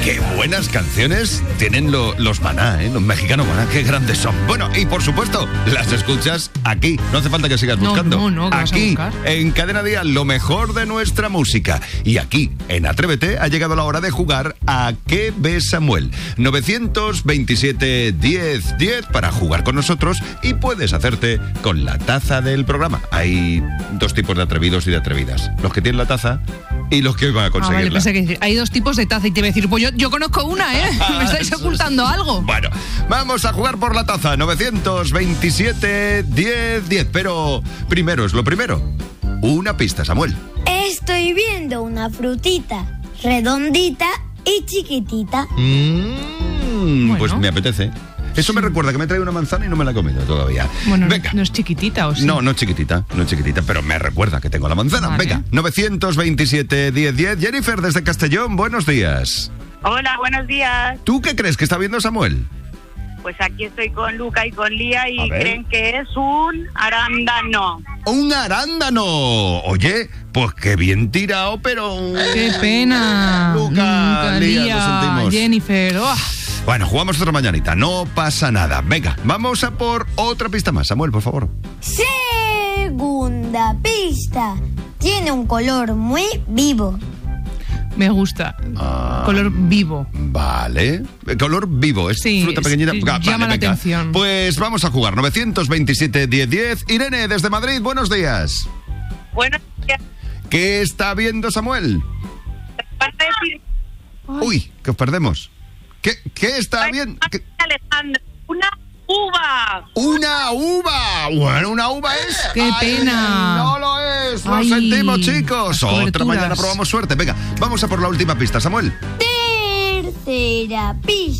Qué buenas canciones tienen los Maná, los mexicanos Maná, qué grandes son. Bueno, y por supuesto, las escuchas aquí. No hace falta que sigas buscando. No, ¿qué aquí, vas a buscar? en Cadena Dial, lo mejor de nuestra música. Y aquí, en Atrévete, ha llegado la hora de jugar a ¿Qué ves, Samuel? 927 10 10 para jugar con nosotros y puedes hacerte con la taza del programa. Hay dos tipos de atrevidos y de atrevidas. Los que tienen la taza y los que van a conseguirla. Vale, pensé que hay dos tipos de taza y te iba a decir, pues yo conozco una, ¿eh? Me estáis ocultando algo. Bueno, vamos a jugar por la taza. 927 10 10. Pero primero es lo primero. Una pista, Samuel. Estoy viendo una frutita redondita y chiquitita. Bueno. Pues me apetece. Eso me recuerda que me trae una manzana y no me la he comido todavía. Bueno, venga. no es chiquitita, ¿o sí? No es chiquitita, pero me recuerda que tengo la manzana. Vale. Venga, 927 10 10. Jennifer, desde Castellón, buenos días. Hola, buenos días. ¿Tú qué crees que está viendo Samuel? Pues aquí estoy con Luca y con Lía y A ver. creen que es un arándano. ¡Un arándano! Oye, pues qué bien tirado, pero... ¡Qué pena! Luca, Lía, lo sentimos. Jennifer, ¡oh! Bueno, jugamos otra mañanita, no pasa nada. Venga, vamos a por otra pista más. Samuel, por favor. Segunda pista. Tiene un color muy vivo. Me gusta. Color vivo. Vale. Color vivo, es Sí, fruta pequeñita. sí, Vale, llama la venga. atención. Pues vamos a jugar. 927 10 10. Irene, desde Madrid, buenos días. Buenos días. ¿Qué está viendo Samuel? Van a decir, Uy, que os perdemos. ¿Qué está viendo? ¿Qué? Alejandro, una uva. ¡Una uva! Bueno, una uva es... ¡Qué ¡Ay, pena! no lo es! ¡Lo Ay, sentimos, chicos! las Otra coberturas. mañana probamos suerte. Venga, vamos a por la última pista, Samuel. Tercera pista.